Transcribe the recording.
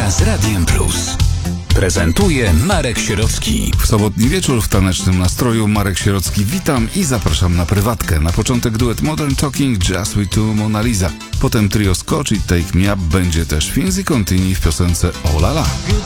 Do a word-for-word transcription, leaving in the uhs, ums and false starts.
Poranka z Radiem Plus. Prezentuje Marek Sierocki. W sobotni wieczór w tanecznym nastroju Marek Sierocki, witam i zapraszam na prywatkę. Na początek duet Modern Talking, Just We Two, Mona Lisa. Potem trio Scotch i Take Me Up, będzie też Finzi Contini w piosence Oh La La.